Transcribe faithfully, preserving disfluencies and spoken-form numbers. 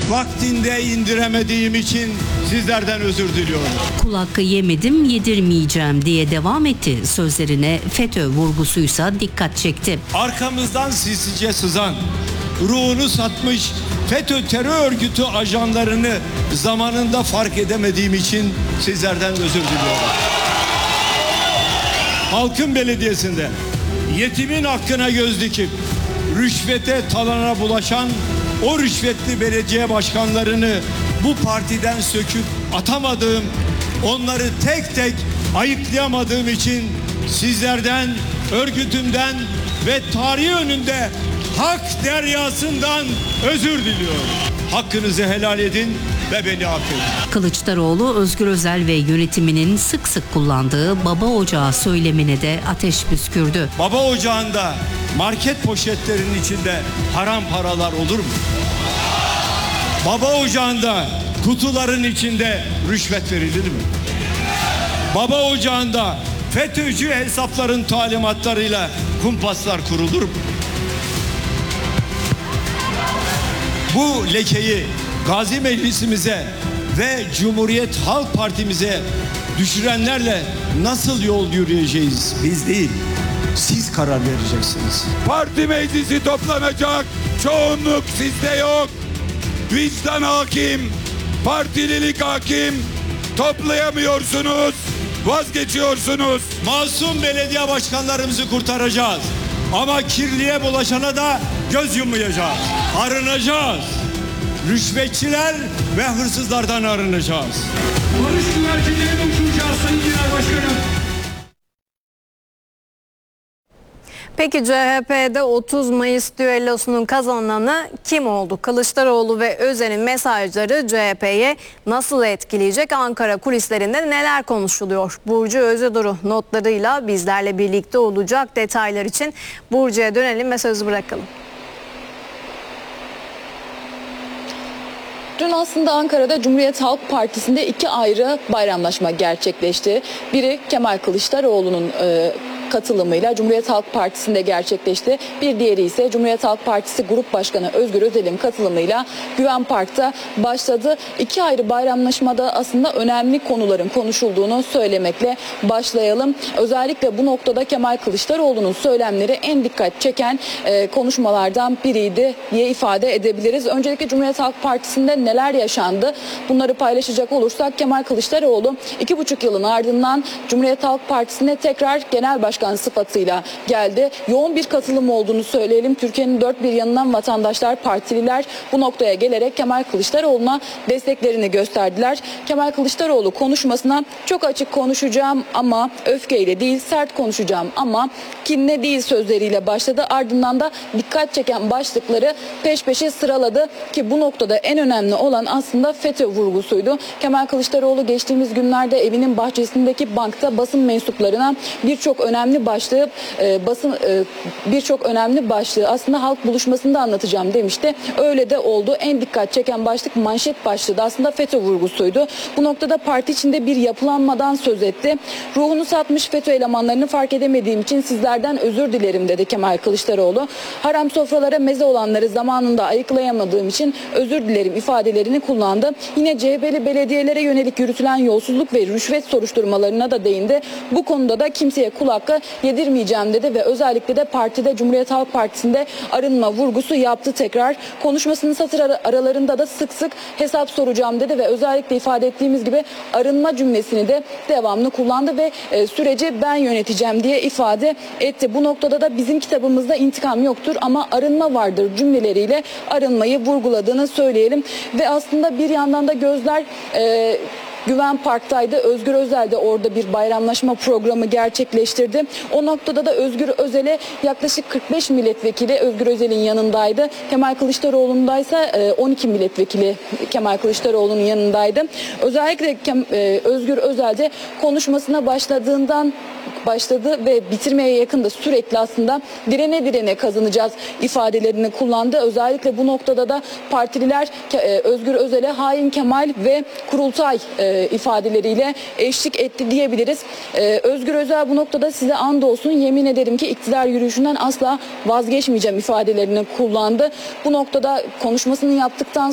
vaktinde indiremediğim için sizlerden özür diliyorum. Kul hakkı yemedim, yedirmeyeceğim diye devam etti. Sözlerine FETÖ vurgusuysa dikkat çekti. Arkamızdan sinsice sızan, ruhunu satmış FETÖ terör örgütü ajanlarını zamanında fark edemediğim için sizlerden özür diliyorum. Halkın belediyesinde yetimin hakkına göz dikip rüşvete talana bulaşan o rüşvetli belediye başkanlarını bu partiden söküp atamadığım, onları tek tek ayıklayamadığım için sizlerden, örgütümden ve tarihi önünde hak deryasından özür diliyorum. Hakkınızı helal edin ve beni affedin. Kılıçdaroğlu, Özgür Özel ve yönetiminin sık sık kullandığı baba ocağı söylemine de ateş püskürdü. Baba ocağında market poşetlerinin içinde haram paralar olur mu? Baba ocağında kutuların içinde rüşvet verilir mi? Baba ocağında FETÖ'cü hesapların talimatlarıyla kumpaslar kurulur mu? Bu lekeyi Gazi Meclisimize ve Cumhuriyet Halk Partimize düşürenlerle nasıl yol yürüyeceğiz? Biz değil, siz karar vereceksiniz. Parti meclisi toplanacak, çoğunluk sizde yok. Vicdan hakim, partililik hakim, toplayamıyorsunuz, vazgeçiyorsunuz. Masum belediye başkanlarımızı kurtaracağız. Ama kirliye bulaşana da göz yummayacağız. Arınacağız. Rüşvetçiler ve hırsızlardan arınacağız. Barış güvercinlerini uçuracağız Sayın Genel Başkanım. Peki C H P'de otuz Mayıs düellosunun kazananı kim oldu? Kılıçdaroğlu ve Özel'in mesajları C H P'ye nasıl etkileyecek? Ankara kulislerinde neler konuşuluyor? Burcu Özeduru notlarıyla bizlerle birlikte olacak. Detaylar için Burcu'ya dönelim ve sözü bırakalım. Dün aslında Ankara'da Cumhuriyet Halk Partisi'nde iki ayrı bayramlaşma gerçekleşti. Biri Kemal Kılıçdaroğlu'nun e, katılımıyla Cumhuriyet Halk Partisi'nde gerçekleşti. Bir diğeri ise Cumhuriyet Halk Partisi Grup Başkanı Özgür Özel'in katılımıyla Güven Park'ta başladı. İki ayrı bayramlaşmada aslında önemli konuların konuşulduğunu söylemekle başlayalım. Özellikle bu noktada Kemal Kılıçdaroğlu'nun söylemleri en dikkat çeken e, konuşmalardan biriydi diye ifade edebiliriz. Öncelikle Cumhuriyet Halk Partisi'nde neler yaşandı? Bunları paylaşacak olursak Kemal Kılıçdaroğlu iki buçuk yılın ardından Cumhuriyet Halk Partisi'ne tekrar genel başkan sıfatıyla geldi. Yoğun bir katılım olduğunu söyleyelim. Türkiye'nin dört bir yanından vatandaşlar, partililer bu noktaya gelerek Kemal Kılıçdaroğlu'na desteklerini gösterdiler. Kemal Kılıçdaroğlu konuşmasına çok açık konuşacağım ama öfkeyle değil, sert konuşacağım ama kinle değil sözleriyle başladı. Ardından da dikkat çeken başlıkları peş peşe sıraladı ki bu noktada en önemli olan aslında FETÖ vurgusuydu. Kemal Kılıçdaroğlu geçtiğimiz günlerde evinin bahçesindeki bankta basın mensuplarına birçok önemli başlığı e, basın e, birçok önemli başlığı aslında halk buluşmasında anlatacağım demişti. Öyle de oldu. En dikkat çeken başlık manşet başlığı da aslında FETÖ vurgusuydu. Bu noktada parti içinde bir yapılanmadan söz etti. Ruhunu satmış FETÖ elemanlarını fark edemediğim için sizlerden özür dilerim dedi Kemal Kılıçdaroğlu. Haram sofralara meze olanları zamanında ayıklayamadığım için özür dilerim ifadelerini kullandı. Yine C H P'li belediyelere yönelik yürütülen yolsuzluk ve rüşvet soruşturmalarına da değindi. Bu konuda da kimseye kul hakkı yedirmeyeceğim dedi ve özellikle de partide Cumhuriyet Halk Partisi'nde arınma vurgusu yaptı tekrar. Konuşmasının satır aralarında da sık sık hesap soracağım dedi ve özellikle ifade ettiğimiz gibi arınma cümlesini de devamlı kullandı ve e, süreci ben yöneteceğim diye ifade etti. Bu noktada da bizim kitabımızda intikam yoktur ama arınma vardır cümleleriyle arınmayı vurguladığını söyleyelim ve aslında bir yandan da gözler e, Güven Park'taydı. Özgür Özel de orada bir bayramlaşma programı gerçekleştirdi. O noktada da Özgür Özel'e yaklaşık kırk beş milletvekili Özgür Özel'in yanındaydı. Kemal Kılıçdaroğlu'ndaysa on iki milletvekili Kemal Kılıçdaroğlu'nun yanındaydı. Özellikle Özgür Özel de konuşmasına başladığından başladı ve bitirmeye yakın da sürekli aslında direne direne kazanacağız ifadelerini kullandı. Özellikle bu noktada da partililer Özgür Özel'e hain Kemal ve kurultay ifadeleriyle eşlik etti diyebiliriz. Özgür Özel bu noktada size andolsun yemin ederim ki iktidar yürüyüşünden asla vazgeçmeyeceğim ifadelerini kullandı. Bu noktada konuşmasını yaptıktan